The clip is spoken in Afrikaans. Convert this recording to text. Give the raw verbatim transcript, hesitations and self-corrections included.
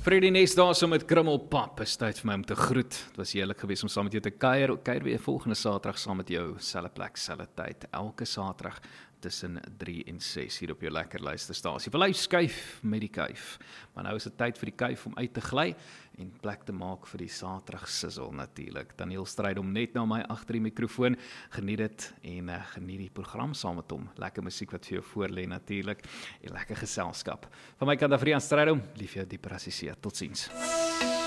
Freddie Nes daar so met Krummelpap, is tyd vir my om te groet. Het was heerlik geweest om saam met jou te kuier, kuier weer volgende Saterdag saam met jou, selfe plek, selfe tyd, elke Saterdag tussen drie en ses hier op jou lekker luisterstasie. Wil hy skuif met die kuif, maar nou is dit tyd vir die kuif om uit te gly en plek te maak vir die Saterdag sizzle natuurlik. Daniel Strydom net na my agter die mikrofoon, geniet dit en uh, geniet die program saam met hom. Lekker musiek wat vir jou voorlê natuurlik en lekker geselskap. Van my kant af Rian Strydom, lief jou dieper as jy seer. Totsiens.